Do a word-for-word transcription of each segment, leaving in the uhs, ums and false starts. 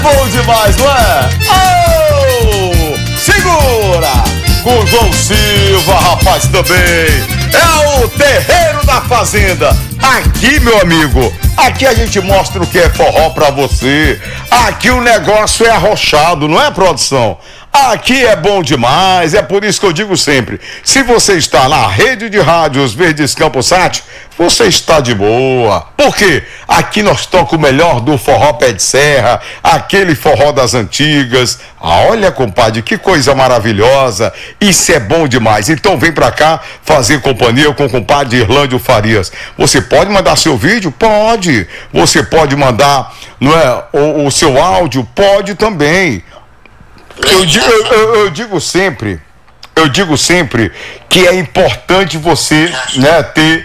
Bom demais, não é? Oh, segura! Com João Silva, rapaz, também. É o Terreiro da Fazenda. Aqui, meu amigo, aqui a gente mostra o que é forró pra você. Aqui o negócio é arrochado, não é, produção? Aqui é bom demais, é por isso que eu digo sempre, se você está na rede de rádios Verdes Campos Sat, você está de boa. Por quê? Aqui nós tocamos o melhor do forró pé de serra, aquele forró das antigas. Ah, olha, compadre, que coisa maravilhosa. Isso é bom demais. Então vem pra cá fazer companhia com o compadre Irlândio Farias. Você pode mandar seu vídeo? Pode. Você pode mandar, não é, o, o seu áudio? Pode também. Eu digo, eu, eu digo sempre, eu digo sempre que é importante você, né, ter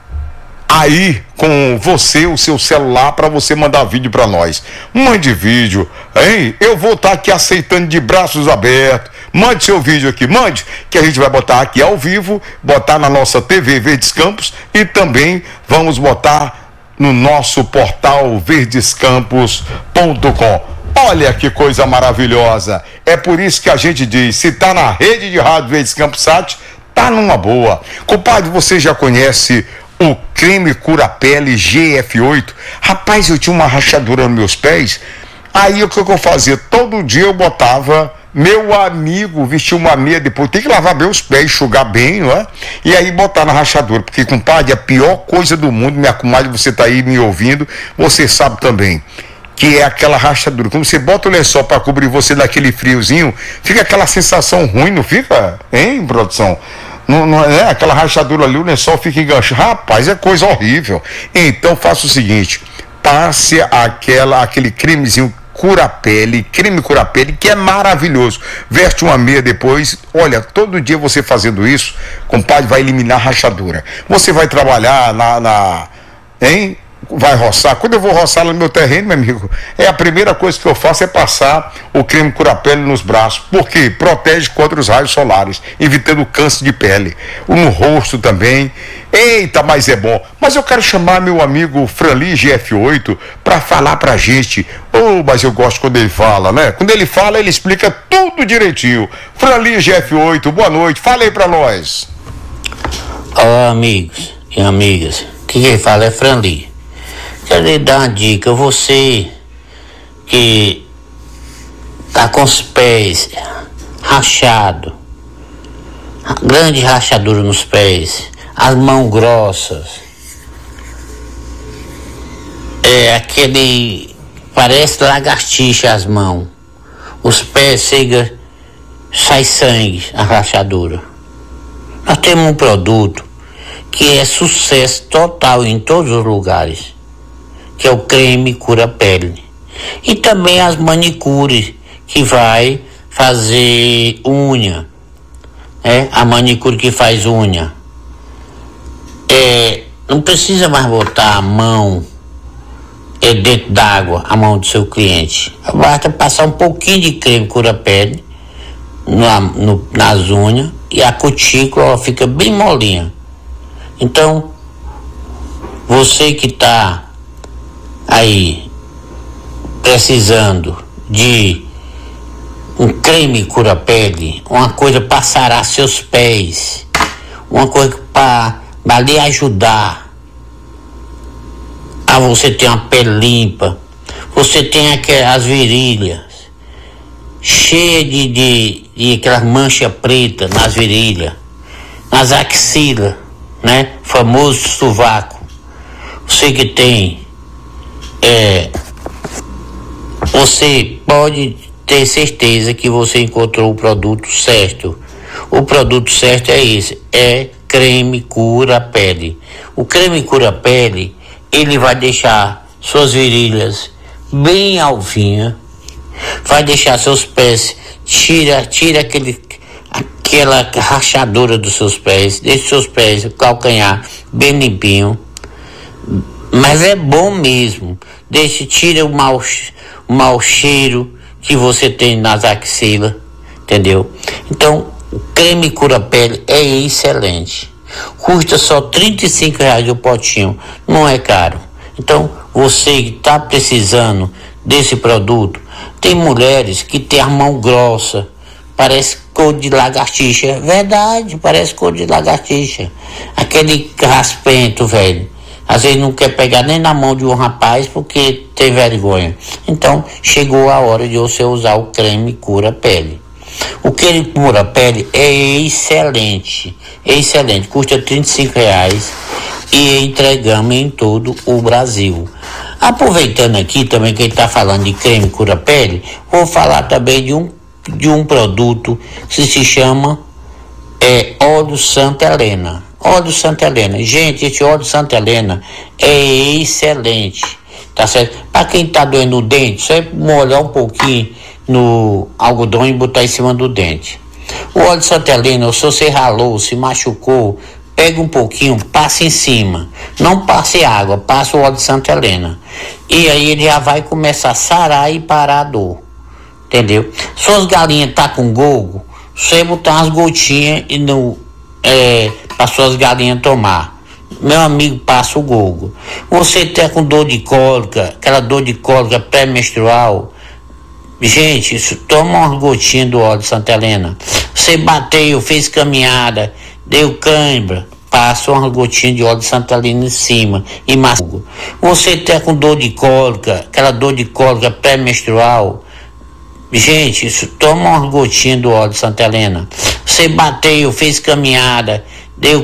aí com você o seu celular para você mandar vídeo para nós. Mande vídeo, hein? Eu vou estar aqui aceitando de braços abertos. Mande seu vídeo aqui, mande, que a gente vai botar aqui ao vivo, botar na nossa T V Verdes Campos e também vamos botar no nosso portal verdes campos ponto com. Olha que coisa maravilhosa. É por isso que a gente diz, se tá na rede de rádio Verdes Campos Sat, tá numa boa. Compadre, você já conhece o creme cura-pele G F oito? Rapaz, eu tinha uma rachadura nos meus pés. Aí o que eu fazia? Todo dia eu botava, meu amigo, vestia uma meia depois, tem que lavar bem os pés, enxugar bem, não é? E aí botar na rachadura, porque, compadre, a pior coisa do mundo, minha comadre, você tá aí me ouvindo, você sabe também, que é aquela rachadura. Quando você bota o lençol para cobrir você daquele friozinho, fica aquela sensação ruim, não fica? Hein, produção? Não, não é aquela rachadura ali, o lençol fica enganchado. Rapaz, é coisa horrível. Então faça o seguinte, passe aquela, aquele cremezinho cura-pele, creme cura-pele, que é maravilhoso. Veste uma meia depois, olha, todo dia você fazendo isso, compadre, vai eliminar a rachadura. Você vai trabalhar na, na hein? Vai roçar. Quando eu vou roçar no meu terreno, meu amigo, é a primeira coisa que eu faço é passar o creme cura-pele nos braços, porque protege contra os raios solares, evitando câncer de pele, no rosto também. Eita, mas é bom. Mas eu quero chamar meu amigo Franli G F oito para falar pra gente. Oh, mas eu gosto quando ele fala, né? Quando ele fala, ele explica tudo direitinho. Franli G F oito, boa noite, fala aí pra nós. Olá, amigos e amigas, que quem fala é Franli. Quero lhe dar uma dica, você que tá com os pés rachados, grande rachadura nos pés, as mãos grossas, é aquele, parece lagartixa as mãos, os pés chega, sai sangue, a rachadura. Nós temos um produto que é sucesso total em todos os lugares, que é o creme cura-pele. E também as manicures, que vai fazer unha, né? A manicure que faz unha. É, não precisa mais botar a mão é, dentro d'água, a mão do seu cliente. Basta passar um pouquinho de creme cura-pele na, no, nas unhas e a cutícula ela fica bem molinha. Então, você que está aí precisando de um creme cura-pele, uma coisa para sarar seus pés, uma coisa para lhe ajudar a você ter uma pele limpa, você tem aquelas virilhas cheias de, de, de aquelas manchas pretas nas virilhas, nas axilas, né? Famoso sovaco. Você que tem É, você pode ter certeza que você encontrou o produto certo. O produto certo é esse, é creme cura-pele. O creme cura-pele, ele vai deixar suas virilhas bem alvinhas, vai deixar seus pés, tira, tira aquele, aquela rachadura dos seus pés, deixa seus pés, o calcanhar bem limpinho. Mas é bom mesmo. Deixe, tira o mau, o mau cheiro que você tem nas axilas, entendeu? Então, o creme cura-pele é excelente. Custa só trinta e cinco reais o potinho, não é caro. Então, você que está precisando desse produto. Tem mulheres que têm a mão grossa, parece cor de lagartixa. Verdade, parece cor de lagartixa. Aquele raspento, velho. Às vezes não quer pegar nem na mão de um rapaz porque tem vergonha. Então, chegou a hora de você usar o creme cura pele. O creme cura pele é excelente, excelente, custa trinta e cinco reais e entregamos em todo o Brasil. Aproveitando aqui também que ele está falando de creme cura pele, vou falar também de um, de um produto que se chama é, óleo Santa Helena. Óleo Santa Helena. Gente, esse óleo Santa Helena é excelente, tá certo? Para quem tá doendo o dente, só é molhar um pouquinho no algodão e botar em cima do dente. O óleo Santa Helena, se você ralou, se machucou, pega um pouquinho, passa em cima. Não passe água, passa o óleo de Santa Helena. E aí ele já vai começar a sarar e parar a dor. Entendeu? Suas galinhas tá com gogo, você botar umas gotinhas e no É, para suas galinhas tomar. Meu amigo, passa o gogo. Você tá com dor de cólica, aquela dor de cólica pré-menstrual, gente, isso, toma umas gotinhas do óleo de Santa Helena. Você bateu, fez caminhada, deu cãibra, passa umas gotinhas de óleo de Santa Helena em cima e machuca. Você tá com dor de cólica, aquela dor de cólica pré-menstrual, gente, isso, toma umas gotinhas do óleo de Santa Helena. Você bateu, fez caminhada, deu